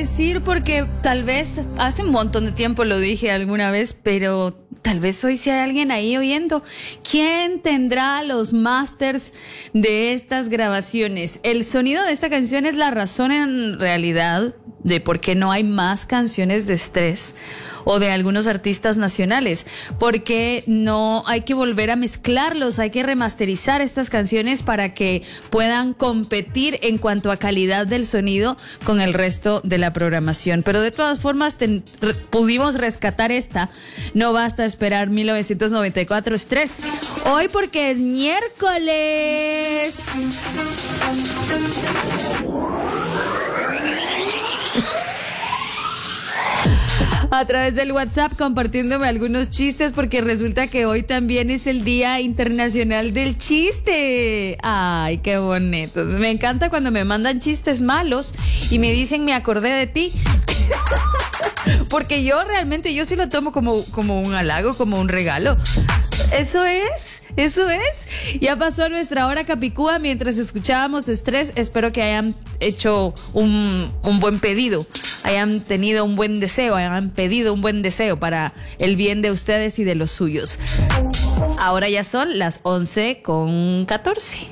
decir porque tal vez hace un montón de tiempo lo dije alguna vez, pero tal vez hoy sí hay alguien ahí oyendo. ¿Quién tendrá los masters de estas grabaciones? El sonido de esta canción es la razón en realidad de por qué no hay más canciones de Estrés o de algunos artistas nacionales, porque no hay que volver a mezclarlos, hay que remasterizar estas canciones para que puedan competir en cuanto a calidad del sonido con el resto de la programación. Pero de todas formas pudimos rescatar esta. No basta esperar 1994 Estrés. Hoy porque es miércoles. A través del WhatsApp compartiéndome algunos chistes porque resulta que hoy también es el Día Internacional del Chiste. Ay, qué bonitos. Me encanta cuando me mandan chistes malos y me dicen me acordé de ti. Porque yo sí lo tomo como un halago, como un regalo. Eso es. Ya pasó nuestra hora capicúa mientras escuchábamos Estrés. Espero que hayan hecho un buen pedido, hayan tenido un buen deseo, hayan pedido un buen deseo para el bien de ustedes y de los suyos. Ahora ya son las 11:14.